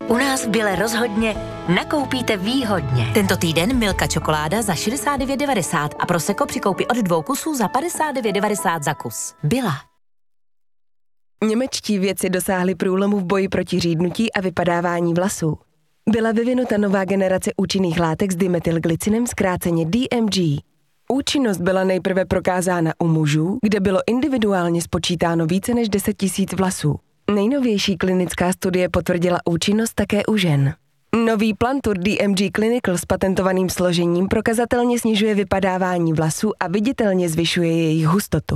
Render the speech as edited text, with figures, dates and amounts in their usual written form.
U nás v Bile rozhodně nakoupíte výhodně. Tento týden Milka čokoláda za 69,90 a Prosecco při koupi od 2 kusů za 59,90 za kus. Bila. Němečtí vědci dosáhli průlomu v boji proti řídnutí a vypadávání vlasů. Byla vyvinuta nová generace účinných látek s dimetylglycinem, zkráceně DMG. Účinnost byla nejprve prokázána u mužů, kde bylo individuálně spočítáno více než 10 000 vlasů. Nejnovější klinická studie potvrdila účinnost také u žen. Nový Plantur DMG Clinical s patentovaným složením prokazatelně snižuje vypadávání vlasů a viditelně zvyšuje jejich hustotu.